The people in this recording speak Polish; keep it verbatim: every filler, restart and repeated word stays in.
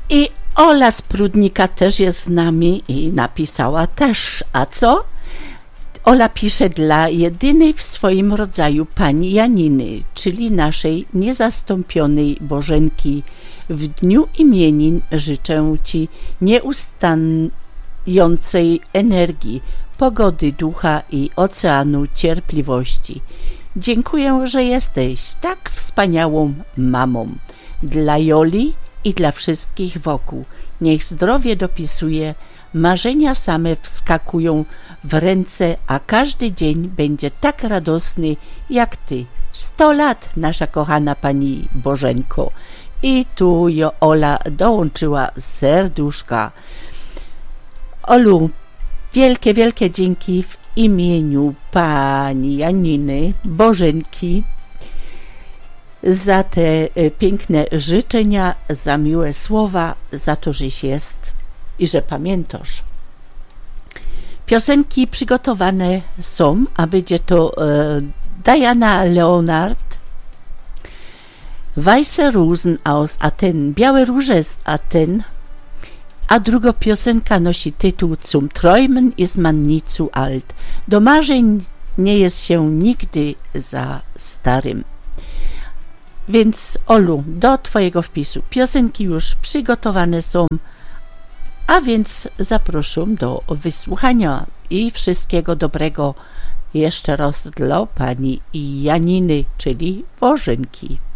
I Ola z Prudnika też jest z nami i napisała też. A co? Ola pisze dla jedynej w swoim rodzaju pani Janiny, czyli naszej niezastąpionej Bożenki. W dniu imienin życzę Ci nieustającej energii, pogody ducha i oceanu cierpliwości. Dziękuję, że jesteś tak wspaniałą mamą. Dla Joli i dla wszystkich wokół. Niech zdrowie dopisuje, marzenia same wskakują w ręce, a każdy dzień będzie tak radosny jak Ty. Sto lat, nasza kochana pani Bożenko. I tu Ola dołączyła serduszka. Olu, wielkie, wielkie dzięki w imieniu pani Janiny, Bożenki za te piękne życzenia, za miłe słowa, za to, żeś jest i że pamiętasz. Piosenki przygotowane są, a będzie to e, Diana Leonard, Weiße Rosen aus Athen, Białe róże z Aten, a druga piosenka nosi tytuł Zum Träumen ist man nie zu alt. Do marzeń nie jest się nigdy za starym. Więc Olu, do Twojego wpisu piosenki już przygotowane są, a więc zapraszam do wysłuchania i wszystkiego dobrego jeszcze raz dla pani Janiny, czyli Bożenki.